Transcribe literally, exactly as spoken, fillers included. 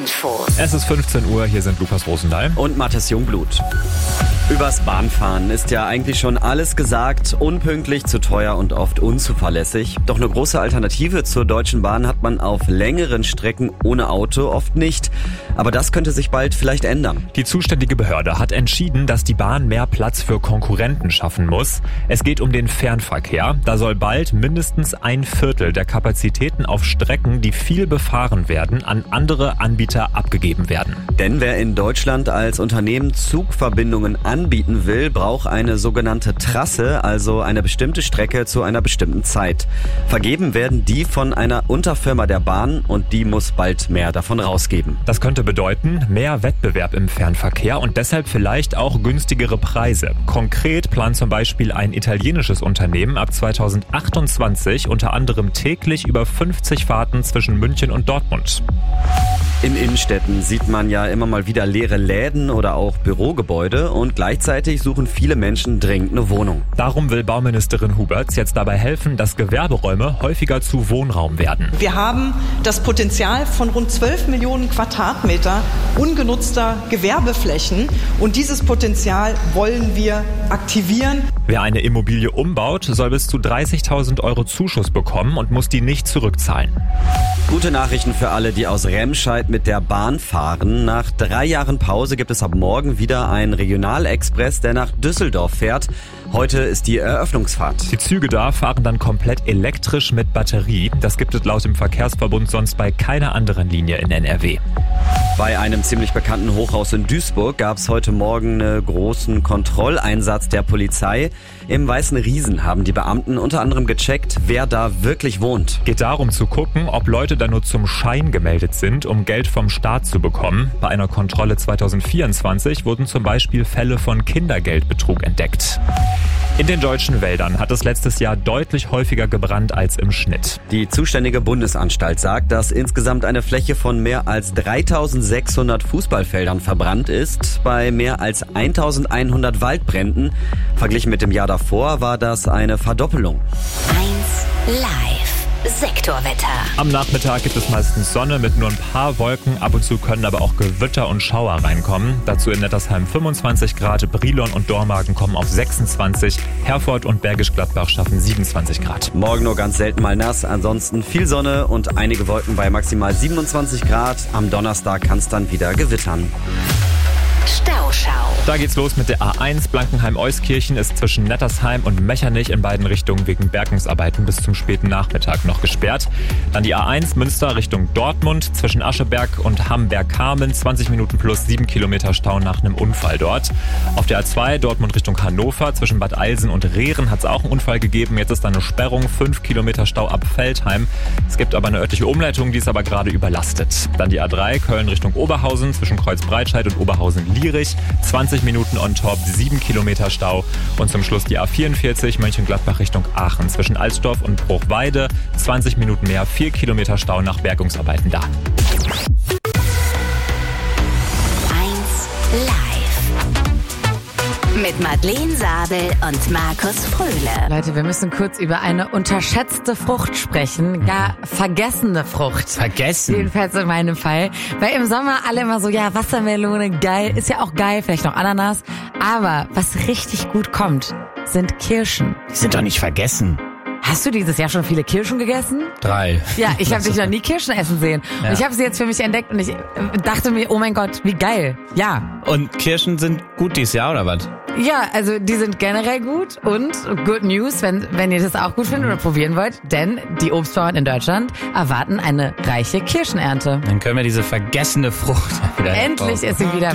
Infos. Es ist fünfzehn Uhr, hier sind Lukas Rosendahl und Mathis Jungblut. Übers Bahnfahren ist ja eigentlich schon alles gesagt, unpünktlich, zu teuer und oft unzuverlässig. Doch eine große Alternative zur Deutschen Bahn hat man auf längeren Strecken ohne Auto oft nicht. Aber das könnte sich bald vielleicht ändern. Die zuständige Behörde hat entschieden, dass die Bahn mehr Platz für Konkurrenten schaffen muss. Es geht um den Fernverkehr. Da soll bald mindestens ein Viertel der Kapazitäten auf Strecken, die viel befahren werden, an andere Anbieter abgegeben werden. Denn wer in Deutschland als Unternehmen Zugverbindungen anbieten will, braucht eine sogenannte Trasse, also eine bestimmte Strecke zu einer bestimmten Zeit. Vergeben werden die von einer Unterfirma der Bahn und die muss bald mehr davon rausgeben. Das könnte bedeuten, mehr Wettbewerb im Fernverkehr und deshalb vielleicht auch günstigere Preise. Konkret plant zum Beispiel ein italienisches Unternehmen ab zweitausendachtundzwanzig unter anderem täglich über fünfzig Fahrten zwischen München und Dortmund. In Innenstädten sieht man ja immer mal wieder leere Läden oder auch Bürogebäude und gleichzeitig suchen viele Menschen dringend eine Wohnung. Darum will Bauministerin Huberts jetzt dabei helfen, dass Gewerberäume häufiger zu Wohnraum werden. Wir haben das Potenzial von rund zwölf Millionen Quadratmeter ungenutzter Gewerbeflächen und dieses Potenzial wollen wir aktivieren. Wer eine Immobilie umbaut, soll bis zu dreißigtausend Euro Zuschuss bekommen und muss die nicht zurückzahlen. Gute Nachrichten für alle, die aus Remscheid mit der Bahn fahren. Nach drei Jahren Pause gibt es ab morgen wieder einen Regionalexpress, der nach Düsseldorf fährt. Heute ist die Eröffnungsfahrt. Die Züge da fahren dann komplett elektrisch mit Batterie. Das gibt es laut dem Verkehrsverbund sonst bei keiner anderen Linie in N R W. Bei einem ziemlich bekannten Hochhaus in Duisburg gab es heute Morgen einen großen Kontrolleinsatz der Polizei. Im Weißen Riesen haben die Beamten unter anderem gecheckt, wer da wirklich wohnt. Geht darum zu gucken, ob Leute da nur zum Schein gemeldet sind, um Geld vom Staat zu bekommen. Bei einer Kontrolle zweitausendvierundzwanzig wurden zum Beispiel Fälle von Kindergeldbetrug entdeckt. In den deutschen Wäldern hat es letztes Jahr deutlich häufiger gebrannt als im Schnitt. Die zuständige Bundesanstalt sagt, dass insgesamt eine Fläche von mehr als dreitausendsechshundert Fußballfeldern verbrannt ist, bei mehr als eintausendeinhundert Waldbränden. Verglichen mit dem Jahr davor war das eine Verdoppelung. eins live. Sektorwetter. Am Nachmittag gibt es meistens Sonne mit nur ein paar Wolken. Ab und zu können aber auch Gewitter und Schauer reinkommen. Dazu in Nettersheim fünfundzwanzig Grad, Brilon und Dormagen kommen auf sechsundzwanzig, Herford und Bergisch Gladbach schaffen siebenundzwanzig Grad. Morgen nur ganz selten mal nass, ansonsten viel Sonne und einige Wolken bei maximal siebenundzwanzig Grad. Am Donnerstag kann es dann wieder gewittern. Stauschau. Da geht's los mit der A eins. Blankenheim-Euskirchen ist zwischen Nettersheim und Mechernich in beiden Richtungen wegen Bergungsarbeiten bis zum späten Nachmittag noch gesperrt. Dann die A eins Münster Richtung Dortmund zwischen Ascheberg und Hamberg-Kamen. zwanzig Minuten plus sieben Kilometer Stau nach einem Unfall dort. Auf der A zwei Dortmund Richtung Hannover zwischen Bad Eilsen und Rehren hat es auch einen Unfall gegeben. Jetzt ist da eine Sperrung, fünf Kilometer Stau ab Veltheim. Es gibt aber eine örtliche Umleitung, die ist aber gerade überlastet. Dann die A drei Köln Richtung Oberhausen zwischen Kreuzbreitscheid und Oberhausen-Lierich. zwanzig Minuten on top, sieben Kilometer Stau. Und zum Schluss die A vierundvierzig Mönchengladbach Richtung Aachen zwischen Alsdorf und Bruchweide. zwanzig Minuten mehr, vier Kilometer Stau nach Bergungsarbeiten da. eins live. Mit Madeleine Sabel und Markus Fröhle. Leute, wir müssen kurz über eine unterschätzte Frucht sprechen. Gar vergessene Frucht. Vergessen? Jedenfalls in meinem Fall. Weil im Sommer alle immer so, ja, Wassermelone, geil. Ist ja auch geil, vielleicht noch Ananas. Aber was richtig gut kommt, sind Kirschen. Die sind doch nicht vergessen. Hast du dieses Jahr schon viele Kirschen gegessen? Drei. Ja, ich habe dich noch nie Kirschen essen sehen. Ja. Und ich habe sie jetzt für mich entdeckt und ich dachte mir, oh mein Gott, wie geil. Ja. Und Kirschen sind gut dieses Jahr, oder was? Ja, also die sind generell gut und good news, wenn, wenn ihr das auch gut findet oder probieren wollt, denn die Obstbauern in Deutschland erwarten eine reiche Kirschenernte. Dann können wir diese vergessene Frucht wieder Endlich ist sie wieder